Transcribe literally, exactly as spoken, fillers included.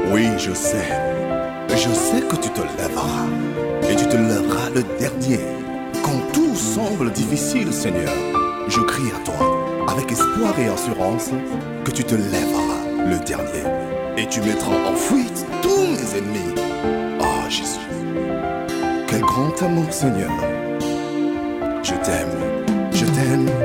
Oui, je sais. Je sais que tu te lèveras. Et tu te lèveras le dernier. Quand tout semble difficile, Seigneur, je crie à toi, avec espoir et assurance, que tu te lèveras le dernier. Et tu mettras en fuite tous mes ennemis. Ah, Jésus. Quel grand amour, Seigneur. Je t'aime. Je t'aime.